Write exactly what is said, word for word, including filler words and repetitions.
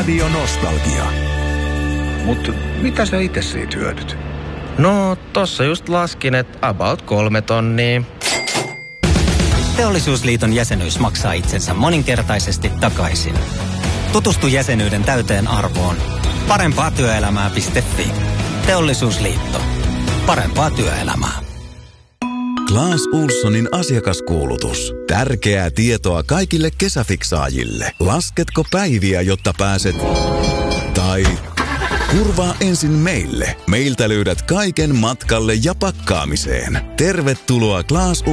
Radio Nostalgia. Mutta mitä sä itse siitä hyödyt? No, tossa just laskin, että about kolme tonnia. Teollisuusliiton jäsenyys maksaa itsensä moninkertaisesti takaisin. Tutustu jäsenyyden täyteen arvoon. Parempaa työelämää piste fi. Teollisuusliitto. Parempaa työelämää. Claes Ohlsonin asiakaskuulutus. Tärkeää tietoa kaikille kesäfiksaajille. Lasketko päiviä, jotta pääset... Tai... Kurvaa ensin meille. Meiltä löydät kaiken matkalle ja pakkaamiseen. Tervetuloa Claes